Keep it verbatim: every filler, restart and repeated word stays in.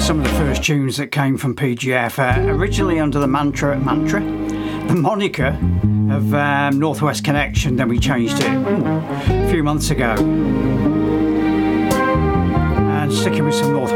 some of the first tunes that came from P G F, uh, originally under the mantra, mantra, the moniker of um, Northwest Connection. Then we changed it ooh, a few months ago. And sticking with some Northwest